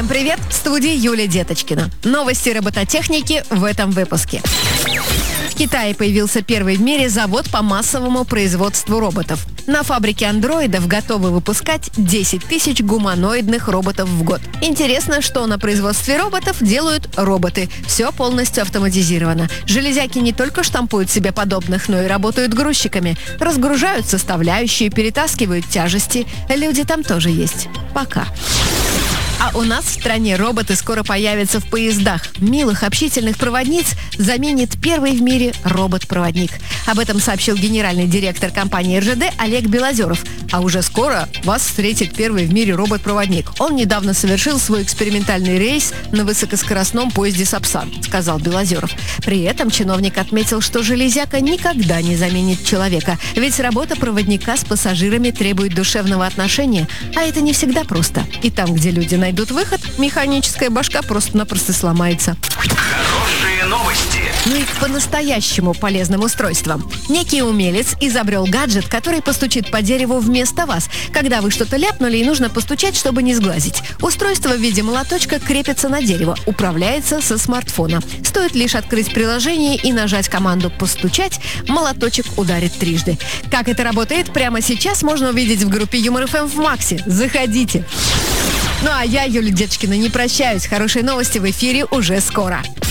Всем привет! В студии Юлия Деточкина. Новости робототехники в этом выпуске. В Китае появился первый в мире завод по массовому производству роботов. На фабрике андроидов готовы выпускать 10 тысяч гуманоидных роботов в год. Интересно, что на производстве роботов делают роботы. Все полностью автоматизировано. Железяки не только штампуют себе подобных, но и работают грузчиками. Разгружают составляющие, перетаскивают тяжести. Люди там тоже есть. Пока. А у нас в стране роботы скоро появятся в поездах. Милых, общительных проводниц заменит первый в мире робот-проводник. Об этом сообщил генеральный директор компании РЖД Олег Белозеров. А уже скоро вас встретит первый в мире робот-проводник. Он недавно совершил свой экспериментальный рейс на высокоскоростном поезде «Сапсан», сказал Белозеров. При этом чиновник отметил, что железяка никогда не заменит человека. Ведь работа проводника с пассажирами требует душевного отношения. А это не всегда просто. И там, где люди найдут выход, механическая башка просто-напросто сломается. Хорошие новости. Ну и к по-настоящему полезным устройствам. Некий умелец изобрел гаджет, который постучит по дереву вместо вас, когда вы что-то ляпнули и нужно постучать, чтобы не сглазить. Устройство в виде молоточка крепится на дерево, управляется со смартфона. Стоит лишь открыть приложение и нажать команду «постучать», молоточек ударит трижды. Как это работает, прямо сейчас можно увидеть в группе Юмор ФМ в Максе. Заходите. Ну а я, Юлия Деточкина, не прощаюсь. Хорошие новости в эфире уже скоро.